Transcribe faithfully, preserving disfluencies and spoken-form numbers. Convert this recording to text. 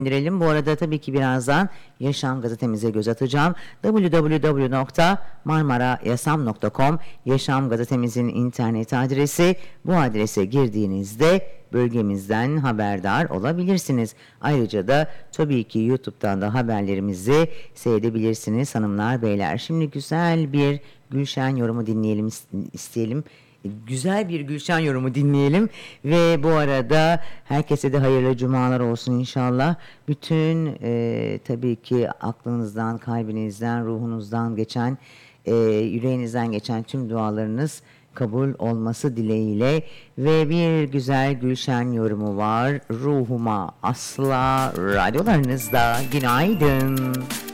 indirelim. Bu arada tabii ki birazdan Yaşam gazetemize göz atacağım. double-u double-u double-u nokta marmara yasam nokta com Yaşam gazetemizin internet adresi. Bu adrese girdiğinizde bölgemizden haberdar olabilirsiniz. Ayrıca da tabii ki YouTube'dan da haberlerimizi seyredebilirsiniz hanımlar beyler. Şimdi güzel bir Gülşen yorumu dinleyelim isteyelim. Güzel bir Gülşen yorumu dinleyelim ve bu arada herkese de hayırlı cumalar olsun inşallah. Bütün e, tabii ki aklınızdan, kalbinizden, ruhunuzdan geçen, e, yüreğinizden geçen tüm dualarınız kabul olması dileğiyle ve bir güzel Gülşen yorumu var. Ruhuma asla radyolarınızda. Günaydın.